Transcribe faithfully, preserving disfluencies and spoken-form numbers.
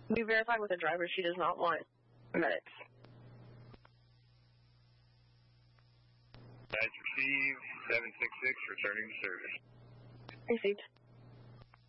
We verified with the driver she does not want medics. Badge received, seven six six, returning to service. Received.